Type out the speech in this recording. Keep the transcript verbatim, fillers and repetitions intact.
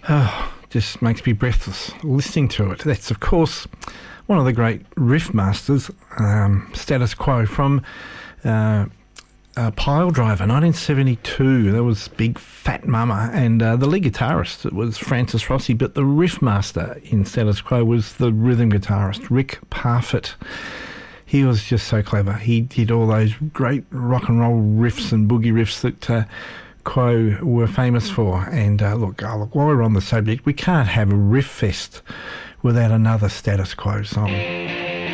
Oh, just makes me breathless listening to it. That's, of course, one of the great riff masters, um, Status Quo, from uh, uh, Pile Driver, nineteen seventy-two. That was Big Fat Mama, and uh, the lead guitarist, it was Francis Rossi, but the riff master in Status Quo was the rhythm guitarist, Rick Parfitt. He was just so clever. He did all those great rock and roll riffs and boogie riffs that uh, Quo were famous for. And uh, look, oh, look, while we're on the subject, we can't have a riff fest without another Status Quo song.